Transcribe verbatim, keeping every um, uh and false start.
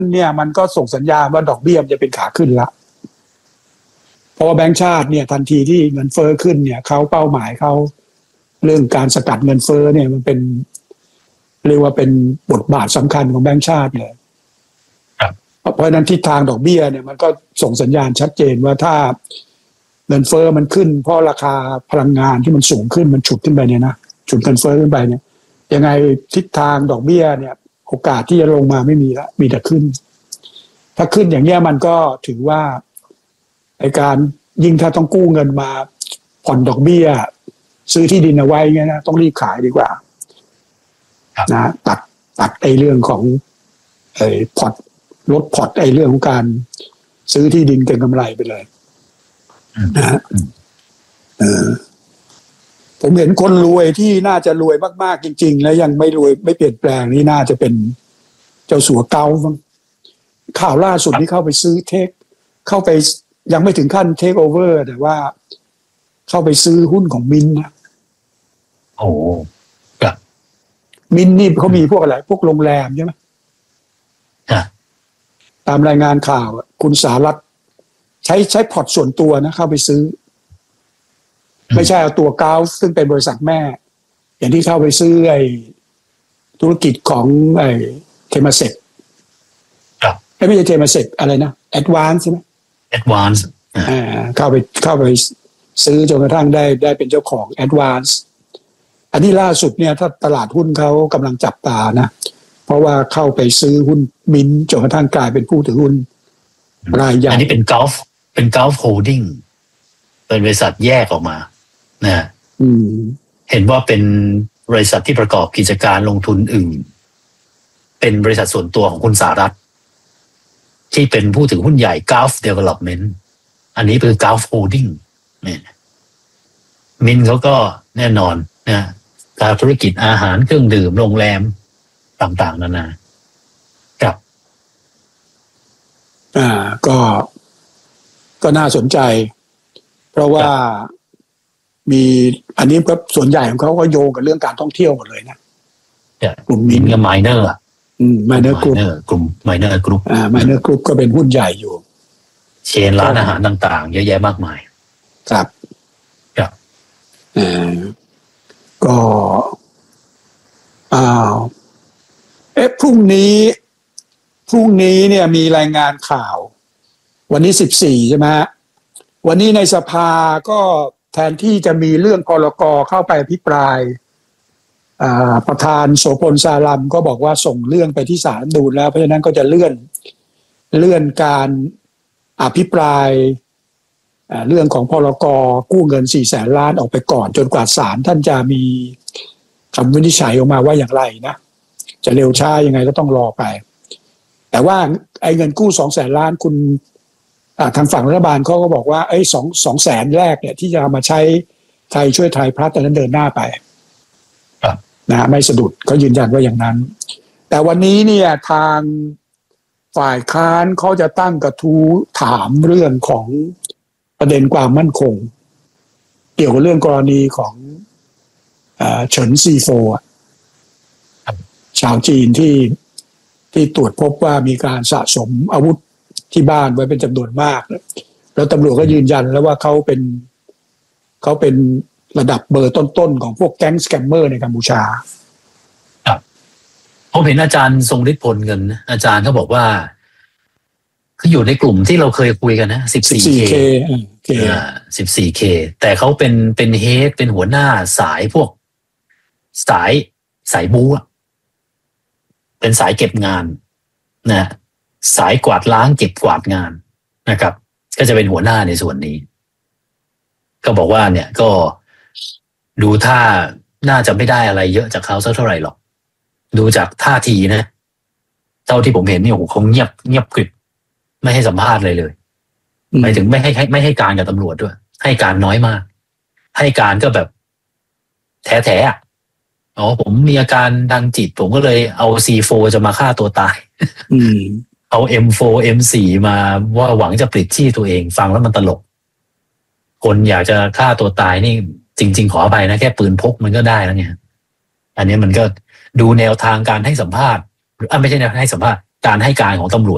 เนี่ยมันก็ส่งสัญญาณว่าดอกเบี้ยจะเป็นขาขึ้นละเพราะว่าแบงก์ชาติเนี่ยทันทีที่เงินเฟ้อขึ้นเนี่ยเขาเป้าหมายเขาเรื่องการสกัดเงินเฟ้อเนี่ยมันเป็นเรียกว่าเป็นบทบาทสำคัญของแบงก์ชาติเลยเพราะฉะนั้นทิศทางดอกเบี้ยเนี่ยมันก็ส่งสัญญาณชัดเจนว่าถ้าเงินเฟ้อมันขึ้นเพราะราคาพลังงานที่มันสูงขึ้นมันฉุดขึ้นไปเนี่ยนะฉุดเงินเฟ้อขึ้นไปเนี่ยยังไงทิศทางดอกเบี้ยเนี่ยโอกาสที่จะลงมาไม่มีละมีแต่ขึ้นถ้าขึ้นอย่างเงี้ยมันก็ถือว่าในการยิ่งถ้าต้องกู้เงินมาผ่อนดอกเบี้ยซื้อที่ดินเอาไว้เงี้ยนะต้องรีบขายดีกว่านะตัดตัดไอ้เรื่องของไอ้พอร์ตลดพอร์ตไอ้เรื่องของการซื้อที่ดินเก็งกำไรไปเลยนะฮะเออผมเห็นคนรวยที่น่าจะรวยมากๆจริงๆแล้วยังไม่รวยไม่เปลี่ยนแปลงนี่น่าจะเป็นเจ้าสัวเกาข่าวล่าสุดที่เข้าไปซื้อเทคเข้าไปยังไม่ถึงขั้นเทคโอเวอร์แต่ว่าเข้าไปซื้อหุ้นของมินนะโอ้ครับมินนี่เขามีพวกอะไรพวกโรงแรมใช่ไหมตามรายงานข่าวคุณสารัตน์ใช้ใช้พอร์ตส่วนตัวนะเข้าไปซื้อไม่ใช่เอาตัวเกาซึ่งเป็นบริษัทแม่อย่างที่เข้าไปซื้อไอ้ธุรกิจของไอ้เทมาเซกครับไม่ใช่เทมาเซกอะไรนะแอดวานซ์ใช่ไหมแอดวานซ์อ่าเข้าไปเข้าไปซื้อจนกระทั่งได้ได้เป็นเจ้าของแอดวานซ์อันนี้ล่าสุดเนี่ยถ้าตลาดหุ้นเขากำลังจับตานะเพราะว่าเข้าไปซื้อหุ้นมินจนกระทั่งกลายเป็นผู้ถือหุ้นรายใหญ่อันนี้เป็นกอล์ฟเป็นกอล์ฟโฮลดิ้งเป็นบริษัทแยกออกมานะเห็นว่าเป็นบริษัทที่ประกอบกิจการลงทุนอื่นเป็นบริษัทส่วนตัวของคุณสารัตน์ที่เป็นผู้ถือหุ้นใหญ่ Gulf Development อันนี้เป็น Gulf Holding เนี่ยมินเขาก็แน่นอนนะการธุรกิจอาหารเครื่องดื่มโรงแรมต่างๆนานาครับอ่าก็ก็น่าสนใจเพราะว่ามีอันนี้ก็ส่วนใหญ่ของเขาก็โยงกับเรื่องการท่องเที่ยวหมดเลยนะกลุ่มมินกับไมเนอร์อืมไมเนอร์กรุ๊ปกลุ่มไมเนอร์กรุ๊ปอ่าไมเนอร์กรุ๊ปก็เป็นหุ้นใหญ่อยู่เชนร้านอาหารต่างๆเยอะแยะมากมายครับครับอ่าก็อ้าวเอ๊ะพรุ่งนี้พรุ่งนี้เนี่ยมีรายงานข่าววันนี้สิบสี่ใช่ไหมฮะวันนี้ในสภาก็แทนที่จะมีเรื่องพรก.เข้าไปอภิปรายประธานโสพลสารัมก็บอกว่าส่งเรื่องไปที่ศาลรัฐธรรมนูญแล้วเพราะฉะนั้นก็จะเลื่อนเลื่อนการอภิปรายเรื่องของพรก.กู้เงินสี่แสนล้านออกไปก่อนจนกว่าศาลท่านจะมีคำวินิจฉัยออกมาว่าอย่างไรนะจะเร็วช้ายังไงก็ต้องรอไปแต่ว่าไอ้เงินกู้สองแสนล้านคุณทางฝั่งรัฐบาลเขาก็บอกว่าไอ้สองสองแสนแรกเนี่ยที่จะเอามาใช้ไทยช่วยไทยพลัสตอนนั้นเดินหน้าไปนะไม่สะดุดเขายืนยันว่าอย่างนั้นแต่วันนี้เนี่ยทางฝ่ายค้านเขาจะตั้งกระทู้ถามเรื่องของประเด็นความมั่นคงเกี่ยวกับเรื่องกรณีของเฉินซีโฟชาวจีนที่ที่ตรวจพบว่ามีการสะสมอาวุธที่บ้านไว้เป็นจำนวนมากแล้วตำรวจก็ยืนยันแล้วว่าเขาเป็นเขาเป็นระดับเบอร์ต้นๆของพวกแก๊งสแกมเมอร์ในกัมพูชาครับผมเห็นอาจารย์ทรงฤทธิ์พลเงินอาจารย์เขาบอกว่าคืออยู่ในกลุ่มที่เราเคยคุยกันนะ สิบสี่เค อ่า สิบสี่เค แต่เขาเป็นเป็นเฮดเป็นหัวหน้าสายพวกสายสายบู๊เป็นสายเก็บงานนะสายกวาดล้างเก็บกวาดงานนะครับก็จะเป็นหัวหน้าในส่วนนี้ก็บอกว่าเนี่ยก็ดูท่าน่าจะไม่ได้อะไรเยอะจากเขาสักเท่าไหร่หรอกดูจากท่าทีนะเท่าที่ผมเห็นนี่โอ้โหเขาเงียบเงียบกริบไม่ให้สัมภาษณ์เลยเลยหมายถึงไม่ให้ไม่ให้การกับตำรวจด้วยให้การน้อยมากให้การก็แบบแถๆอ่ะอ๋อผมมีอาการทางจิตผมก็เลยเอา ซี โฟร์ จะมาฆ่าตัวตายเอา เอ็ม โฟร์ เอ็ม โฟร์ มาว่าหวังจะปลิดชีพตัวเองฟังแล้วมันตลกคนอยากจะฆ่าตัวตายนี่จริงๆขออภัยนะแค่ปืนพกมันก็ได้แล้วเนี่ยอันนี้มันก็ดูแนวทางการให้สัมภาษณ์หรือไม่ใช่แนวให้สัมภาษณ์การให้การของตำรวจ